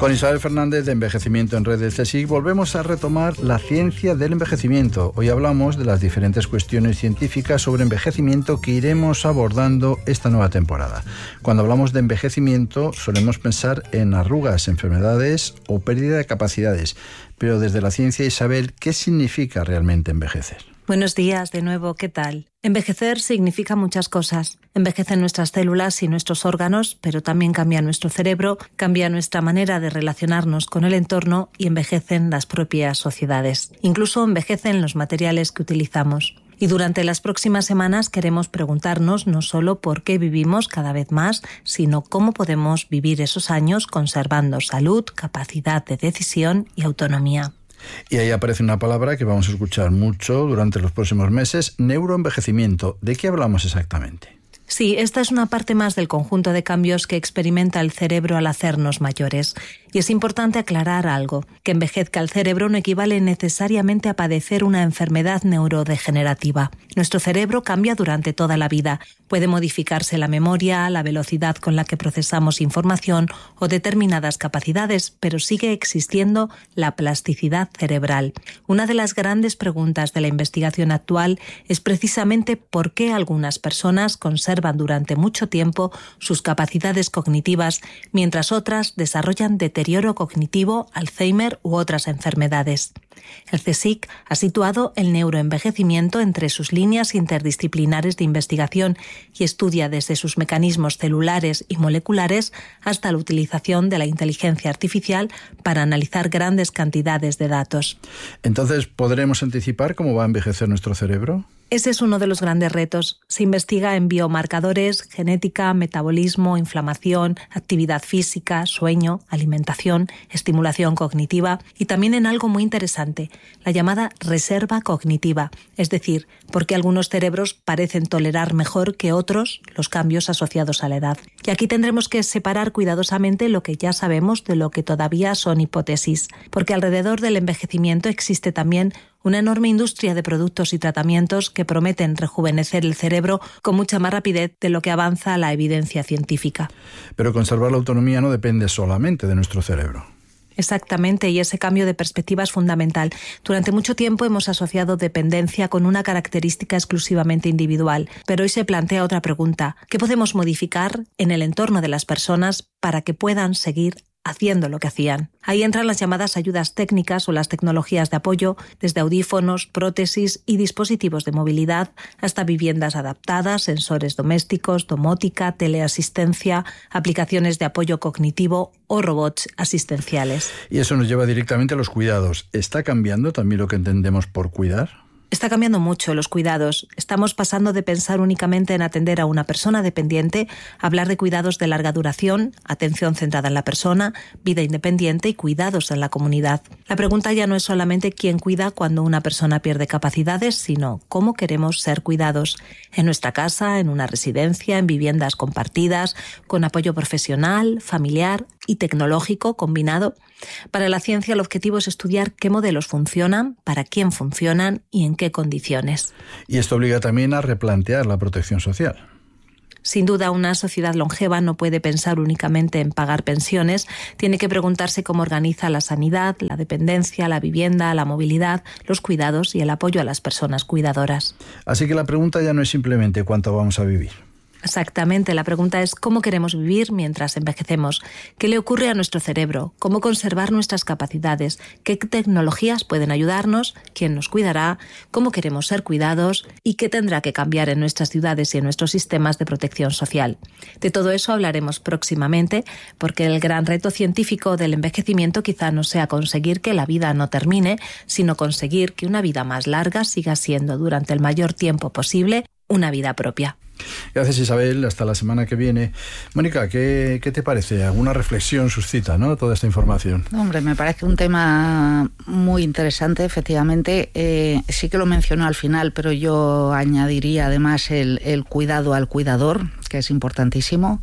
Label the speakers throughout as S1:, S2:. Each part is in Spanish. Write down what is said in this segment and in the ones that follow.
S1: Con Isabel Fernández de Envejecimiento en Red del CSIC volvemos a retomar la ciencia del envejecimiento. Hoy hablamos de las diferentes cuestiones científicas sobre envejecimiento que iremos abordando esta nueva temporada. Cuando hablamos de envejecimiento solemos pensar en arrugas, enfermedades o pérdida de capacidades. Pero desde la ciencia, Isabel, ¿qué significa realmente envejecer?
S2: Buenos días de nuevo, ¿qué tal? Envejecer significa muchas cosas. Envejecen nuestras células y nuestros órganos, pero también cambia nuestro cerebro, cambia nuestra manera de relacionarnos con el entorno y envejecen las propias sociedades. Incluso envejecen los materiales que utilizamos. Y durante las próximas semanas queremos preguntarnos no solo por qué vivimos cada vez más, sino cómo podemos vivir esos años conservando salud, capacidad de decisión y autonomía.
S1: Y ahí aparece una palabra que vamos a escuchar mucho durante los próximos meses, neuroenvejecimiento. ¿De qué hablamos exactamente?
S2: Sí, esta es una parte más del conjunto de cambios que experimenta el cerebro al hacernos mayores. Y es importante aclarar algo, que envejezca el cerebro no equivale necesariamente a padecer una enfermedad neurodegenerativa. Nuestro cerebro cambia durante toda la vida. Puede modificarse la memoria, la velocidad con la que procesamos información o determinadas capacidades, pero sigue existiendo la plasticidad cerebral. Una de las grandes preguntas de la investigación actual es precisamente por qué algunas personas conservan durante mucho tiempo sus capacidades cognitivas, mientras otras desarrollan deterioro cognitivo, Alzheimer u otras enfermedades. El CSIC ha situado el neuroenvejecimiento entre sus líneas interdisciplinares de investigación y estudia desde sus mecanismos celulares y moleculares hasta la utilización de la inteligencia artificial para analizar grandes cantidades de datos.
S1: Entonces, ¿podremos anticipar cómo va a envejecer nuestro cerebro?
S2: Ese es uno de los grandes retos. Se investiga en biomarcadores, genética, metabolismo, inflamación, actividad física, sueño, alimentación, estimulación cognitiva y también en algo muy interesante, la llamada reserva cognitiva, es decir, por qué algunos cerebros parecen tolerar mejor que otros los cambios asociados a la edad. Y aquí tendremos que separar cuidadosamente lo que ya sabemos de lo que todavía son hipótesis, porque alrededor del envejecimiento existe también una enorme industria de productos y tratamientos que prometen rejuvenecer el cerebro con mucha más rapidez de lo que avanza la evidencia científica.
S1: Pero conservar la autonomía no depende solamente de nuestro cerebro.
S2: Exactamente, y ese cambio de perspectiva es fundamental. Durante mucho tiempo hemos asociado dependencia con una característica exclusivamente individual, pero hoy se plantea otra pregunta. ¿Qué podemos modificar en el entorno de las personas para que puedan seguir haciendo lo que hacían? Ahí entran las llamadas ayudas técnicas o las tecnologías de apoyo, desde audífonos, prótesis y dispositivos de movilidad hasta viviendas adaptadas, sensores domésticos, domótica, teleasistencia, aplicaciones de apoyo cognitivo o robots asistenciales.
S1: Y eso nos lleva directamente a los cuidados. ¿Está cambiando también lo que entendemos por cuidar?
S2: Está cambiando mucho los cuidados. Estamos pasando de pensar únicamente en atender a una persona dependiente a hablar de cuidados de larga duración, atención centrada en la persona, vida independiente y cuidados en la comunidad. La pregunta ya no es solamente quién cuida cuando una persona pierde capacidades, sino cómo queremos ser cuidados. En nuestra casa, en una residencia, en viviendas compartidas, con apoyo profesional, familiar y tecnológico combinado. Para la ciencia el objetivo es estudiar qué modelos funcionan, para quién funcionan y en qué condiciones.
S1: Y esto obliga también a replantear la protección social.
S2: Sin duda, una sociedad longeva no puede pensar únicamente en pagar pensiones, tiene que preguntarse cómo organiza la sanidad, la dependencia, la vivienda, la movilidad, los cuidados y el apoyo a las personas cuidadoras.
S1: Así que la pregunta ya no es simplemente cuánto vamos a vivir.
S2: Exactamente, la pregunta es cómo queremos vivir mientras envejecemos, qué le ocurre a nuestro cerebro, cómo conservar nuestras capacidades, qué tecnologías pueden ayudarnos, quién nos cuidará, cómo queremos ser cuidados y qué tendrá que cambiar en nuestras ciudades y en nuestros sistemas de protección social. De todo eso hablaremos próximamente, porque el gran reto científico del envejecimiento quizá no sea conseguir que la vida no termine, sino conseguir que una vida más larga siga siendo durante el mayor tiempo posible una vida propia.
S1: Gracias, Isabel. Hasta la semana que viene. Mónica, ¿qué te parece? ¿Alguna reflexión suscita, ¿no?, toda esta información?
S3: Hombre, me parece un tema muy interesante, efectivamente. Sí que lo mencionó al final, pero yo añadiría además el cuidado al cuidador, que es importantísimo.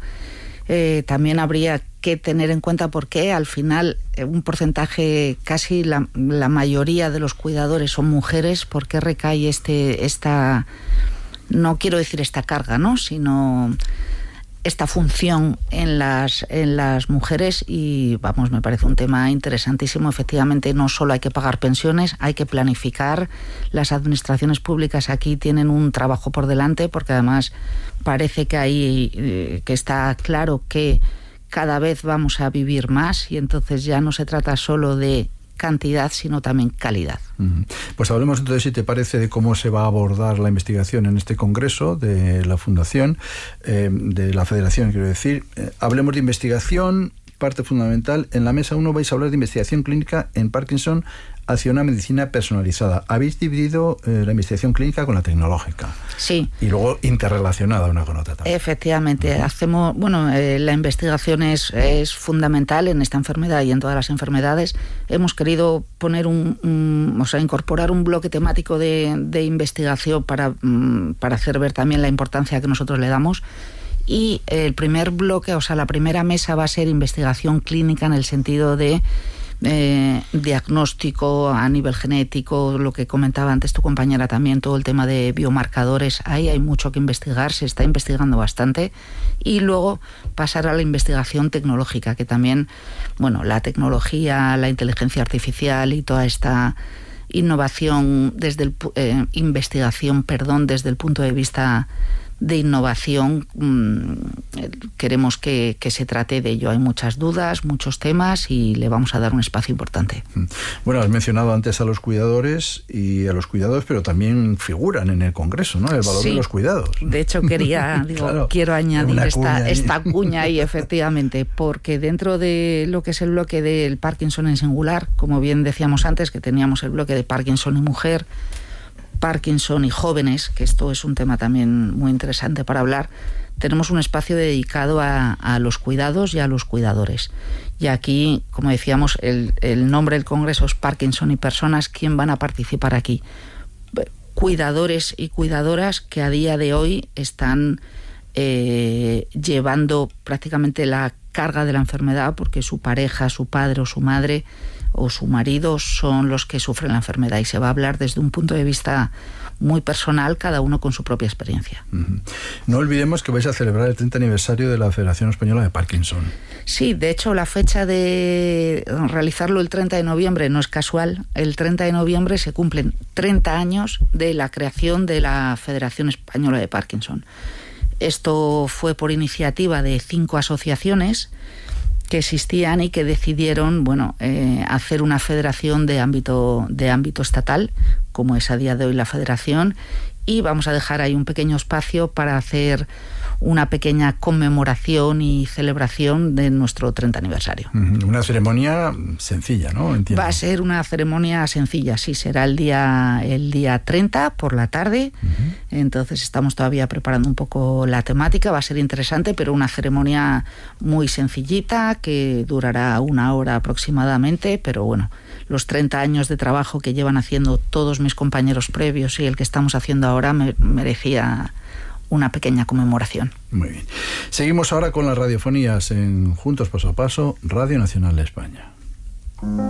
S3: También habría que tener en cuenta por qué al final un porcentaje, casi la mayoría de los cuidadores son mujeres, por qué recae esta, no quiero decir esta carga, ¿no?, sino esta función en las mujeres y vamos, me parece un tema interesantísimo. Efectivamente, no solo hay que pagar pensiones, hay que planificar. Las administraciones públicas aquí tienen un trabajo por delante, porque además parece que está claro que cada vez vamos a vivir más y entonces ya no se trata solo de cantidad, sino también calidad.
S1: Pues hablemos entonces, si te parece, de cómo se va a abordar la investigación en este congreso de la Fundación, de la Federación, quiero decir. Hablemos de investigación, parte fundamental. En la mesa 1 vais a hablar de investigación clínica en Parkinson hacia una medicina personalizada. Habéis dividido la investigación clínica con la tecnológica.
S3: Sí.
S1: Y luego interrelacionada una con otra también.
S3: Efectivamente. La investigación es fundamental en esta enfermedad y en todas las enfermedades. Hemos querido poner incorporar un bloque temático de investigación para hacer ver también la importancia que nosotros le damos. Y el primer bloque, la primera mesa va a ser investigación clínica en el sentido de diagnóstico a nivel genético, lo que comentaba antes tu compañera también, todo el tema de biomarcadores. Ahí hay mucho que investigar, se está investigando bastante. Y luego pasar a la investigación tecnológica, que también, la tecnología, la inteligencia artificial y toda esta innovación desde el desde el punto de vista de innovación, queremos que se trate de ello. Hay muchas dudas, muchos temas y le vamos a dar un espacio importante.
S1: Bueno, has mencionado antes a los cuidadores y a los cuidados, pero también figuran en el Congreso, ¿no? El valor de los cuidados.
S3: De hecho, quiero añadir esta cuña ahí, efectivamente, porque dentro de lo que es el bloque del Parkinson en singular, como bien decíamos antes, que teníamos el bloque de Parkinson y mujer, Parkinson y jóvenes, que esto es un tema también muy interesante para hablar, tenemos un espacio dedicado a los cuidados y a los cuidadores. Y aquí, como decíamos, el nombre del congreso es Parkinson y personas. ¿Quién van a participar aquí? Cuidadores y cuidadoras que a día de hoy están llevando prácticamente la carga de la enfermedad porque su pareja, su padre o su madre o su marido son los que sufren la enfermedad, y se va a hablar desde un punto de vista muy personal, cada uno con su propia experiencia.
S1: No olvidemos que vais a celebrar el 30 aniversario de la Federación Española de Parkinson.
S3: Sí, de hecho la fecha de realizarlo el 30 de noviembre no es casual. El 30 de noviembre se cumplen 30 años de la creación de la Federación Española de Parkinson. Esto fue por iniciativa de 5 asociaciones que existían y que decidieron hacer una federación de ámbito estatal, como es a día de hoy la federación, y vamos a dejar ahí un pequeño espacio para hacer una pequeña conmemoración y celebración de nuestro 30 aniversario.
S1: Una ceremonia sencilla, ¿no? Entiendo.
S3: Va a ser una ceremonia sencilla, sí, será el día 30 por la tarde. Entonces estamos todavía preparando un poco la temática, va a ser interesante, pero una ceremonia muy sencillita que durará 1 hora aproximadamente, pero los 30 años de trabajo que llevan haciendo todos mis compañeros previos y el que estamos haciendo ahora merecía una pequeña conmemoración.
S1: Muy bien. Seguimos ahora con las radiofonías en Juntos Paso a Paso, Radio Nacional de España.